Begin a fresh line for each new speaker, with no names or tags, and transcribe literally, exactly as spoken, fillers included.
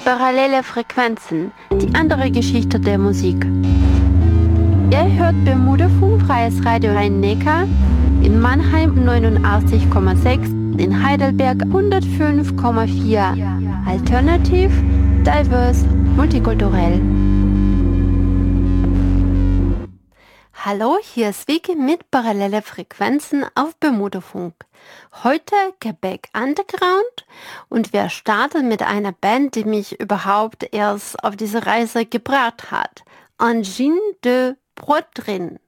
Parallele Frequenzen, die andere Geschichte der Musik. Ihr hört Bermudafunk, freies Radio Rhein-Neckar, in Mannheim neunundachtzig Komma sechs, in Heidelberg hundertfünf Komma vier. Alternativ, diverse, multikulturell. Hallo, hier ist Vicky mit Parallele Frequenzen auf Bermudafunk. Heute Quebec Underground und wir starten mit einer Band, die mich überhaupt erst auf diese Reise gebracht hat. Engine de Brodrin.